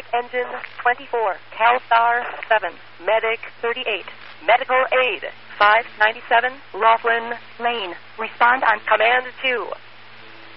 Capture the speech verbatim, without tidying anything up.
Engine twenty-four, CalStar seven, Medic thirty-eight, Medical Aid five ninety-seven, Laughlin Lane. Respond on Command two.